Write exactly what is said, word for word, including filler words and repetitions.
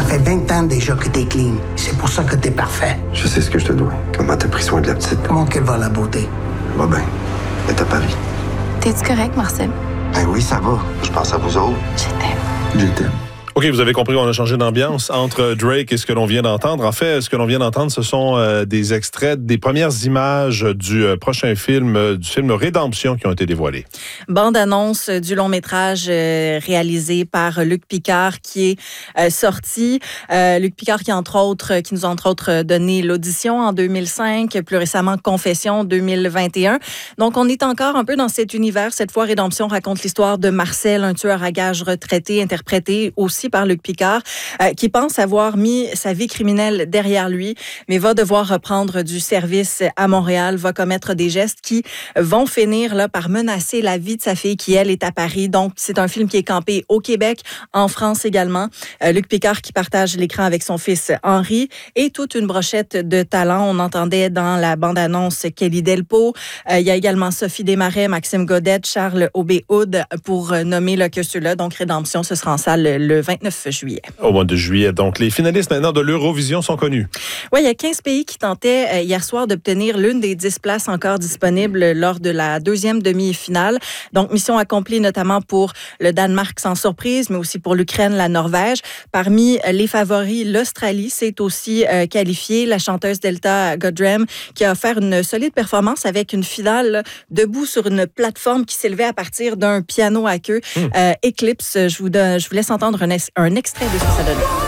fait vingt ans déjà que t'es clean. C'est pour ça que t'es parfait. Je sais ce que je te dois. Comment t'as pris soin de la petite. Comment qu'elle va, la beauté? Va bien. Elle est à Paris. T'es-tu correct, Marcel? Ben oui, ça va. Je pense à vous autres. Je t'aime. Je t'aime. OK, vous avez compris, on a changé d'ambiance entre Drake et ce que l'on vient d'entendre. En fait, ce que l'on vient d'entendre, ce sont euh, des extraits des premières images du euh, prochain film, euh, du film Rédemption qui ont été dévoilées. Bande-annonce du long-métrage euh, réalisé par Luc Picard qui est euh, sorti. Euh, Luc Picard qui, entre autres, qui nous a, entre autres, donné l'audition en deux mille cinq, plus récemment Confession deux mille vingt et un. Donc, on est encore un peu dans cet univers. Cette fois, Rédemption raconte l'histoire de Marcel, un tueur à gages retraité, interprété aussi par Luc Picard, euh, qui pense avoir mis sa vie criminelle derrière lui, mais va devoir reprendre du service à Montréal, va commettre des gestes qui vont finir là, par menacer la vie de sa fille qui, elle, est à Paris. Donc, c'est un film qui est campé au Québec, en France également. Euh, Luc Picard qui partage l'écran avec son fils Henri et toute une brochette de talents. On entendait dans la bande-annonce Kelly Delpo. Euh, il y a également Sophie Desmarais, Maxime Godette, Charles Aubé-Houd pour nommer là, que ceux-là. Donc, Rédemption, ce sera en salle le vingt-neuf juillet. Au mois de juillet. Donc, les finalistes maintenant de l'Eurovision sont connus. Oui, il y a quinze pays qui tentaient euh, hier soir d'obtenir l'une des dix places encore disponibles lors de la deuxième demi-finale. Donc, mission accomplie notamment pour le Danemark sans surprise, mais aussi pour l'Ukraine, la Norvège. Parmi les favoris, l'Australie s'est aussi euh, qualifiée. La chanteuse Delta Goddard qui a offert une solide performance avec une finale là, debout sur une plateforme qui s'élevait à partir d'un piano à queue. Mmh. Euh, Eclipse, je vous, donne, je vous laisse entendre un, un extrait de ce que ça donnait.